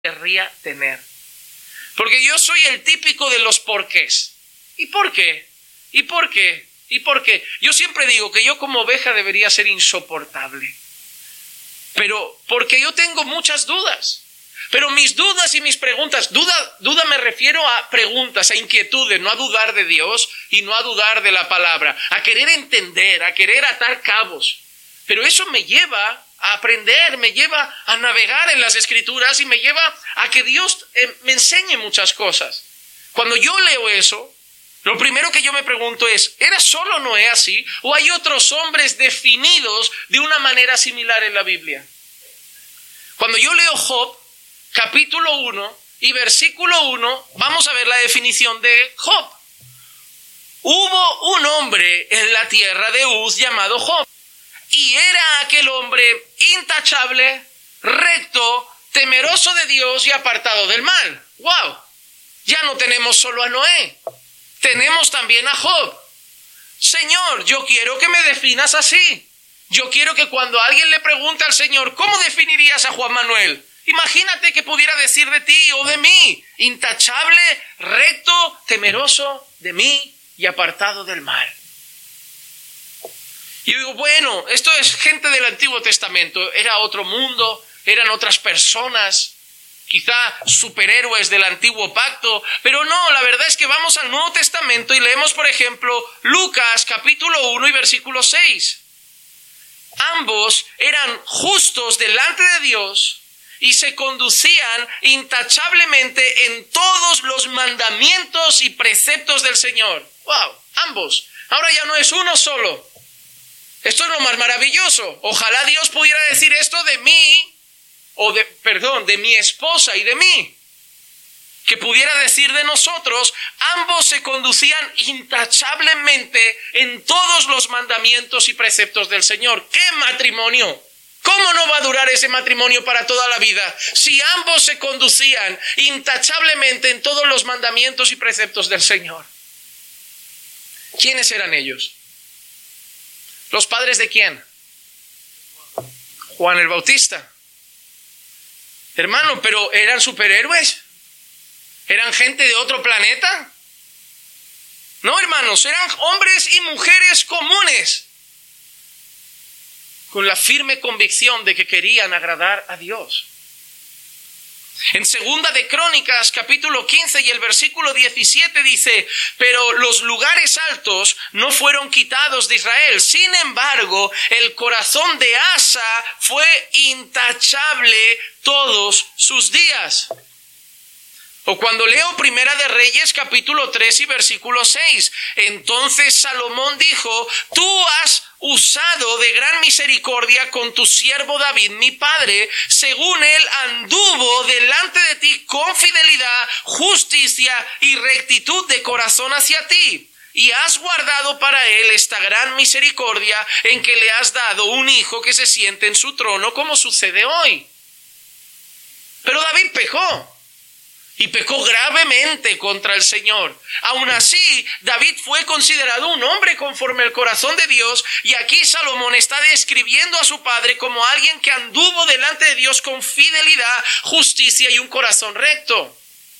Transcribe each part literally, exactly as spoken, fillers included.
querría tener. Porque yo soy el típico de los porqués. ¿Y por qué? ¿Y por qué? ¿Y por qué? Yo siempre digo que yo como oveja debería ser insoportable. Pero porque yo tengo muchas dudas. Pero mis dudas y mis preguntas, duda, duda me refiero a preguntas, a inquietudes, no a dudar de Dios y no a dudar de la palabra, a querer entender, a querer atar cabos. Pero eso me lleva a aprender, me lleva a navegar en las Escrituras y me lleva a que Dios eh, me enseñe muchas cosas. Cuando yo leo eso, lo primero que yo me pregunto es, ¿era solo Noé así? ¿O hay otros hombres definidos de una manera similar en la Biblia? Cuando yo leo Job, capítulo uno y versículo uno, vamos a ver la definición de Job. Hubo un hombre en la tierra de Uz llamado Job, y era aquel hombre intachable, recto, temeroso de Dios y apartado del mal. ¡Wow! Ya no tenemos solo a Noé, tenemos también a Job. Señor, yo quiero que me definas así. Yo quiero que cuando alguien le pregunte al Señor, ¿cómo definirías a Juan Manuel? Imagínate que pudiera decir de ti o de mí, intachable, recto, temeroso de mí y apartado del mal. Y yo digo, bueno, esto es gente del Antiguo Testamento, era otro mundo, eran otras personas, quizá superhéroes del Antiguo Pacto, pero no, la verdad es que vamos al Nuevo Testamento y leemos, por ejemplo, Lucas capítulo uno y versículo seis. Ambos eran justos delante de Dios y se conducían intachablemente en todos los mandamientos y preceptos del Señor. ¡Wow! Ambos. Ahora ya no es uno solo. Esto es lo más maravilloso. Ojalá Dios pudiera decir esto de mí, o de, perdón, de mi esposa y de mí. Que pudiera decir de nosotros, ambos se conducían intachablemente en todos los mandamientos y preceptos del Señor. ¡Qué matrimonio! ¿Cómo no va a durar ese matrimonio para toda la vida? Si ambos se conducían intachablemente en todos los mandamientos y preceptos del Señor. ¿Quiénes eran ellos? ¿Los padres de quién? Juan el Bautista. Hermano, pero ¿eran superhéroes? ¿Eran gente de otro planeta? No, hermanos, eran hombres y mujeres comunes, con la firme convicción de que querían agradar a Dios. En Segunda de Crónicas, capítulo quince y el versículo diecisiete dice, pero los lugares altos no fueron quitados de Israel. Sin embargo, el corazón de Asa fue intachable todos sus días. O cuando leo Primera de Reyes, capítulo tres y versículo seis, entonces Salomón dijo, tú has usado de gran misericordia con tu siervo David, mi padre, según él anduvo delante de ti con fidelidad, justicia y rectitud de corazón hacia ti. Y has guardado para él esta gran misericordia en que le has dado un hijo que se siente en su trono, como sucede hoy. Pero David pecó. Y pecó gravemente contra el Señor. Aún así, David fue considerado un hombre conforme al corazón de Dios. Y aquí Salomón está describiendo a su padre como alguien que anduvo delante de Dios con fidelidad, justicia y un corazón recto.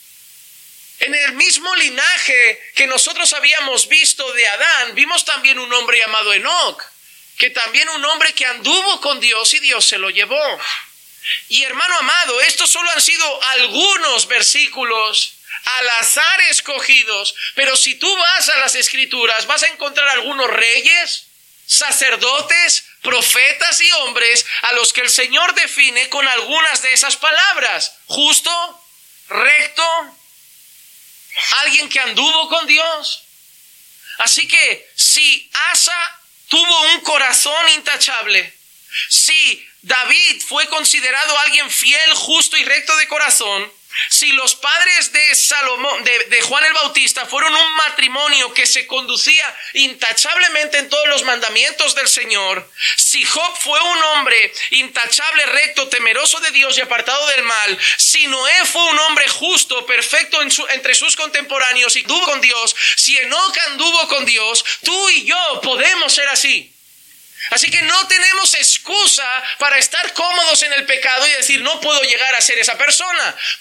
En el mismo linaje que nosotros habíamos visto de Adán, vimos también un hombre llamado Enoc, que también un hombre que anduvo con Dios y Dios se lo llevó. Y hermano amado, estos solo han sido algunos versículos al azar escogidos, pero si tú vas a las Escrituras vas a encontrar algunos reyes, sacerdotes, profetas y hombres a los que el Señor define con algunas de esas palabras: justo, recto, alguien que anduvo con Dios. Así que si Asa tuvo un corazón intachable, si David fue considerado alguien fiel, justo y recto de corazón, si los padres de Salomón, de, de Juan el Bautista fueron un matrimonio que se conducía intachablemente en todos los mandamientos del Señor, si Job fue un hombre intachable, recto, temeroso de Dios y apartado del mal, si Noé fue un hombre justo, perfecto en su, entre sus contemporáneos y anduvo con Dios, si Enoc anduvo con Dios, tú y yo podemos ser así. Así que no tenemos excusa para estar cómodos en el pecado y decir, no puedo llegar a ser esa persona.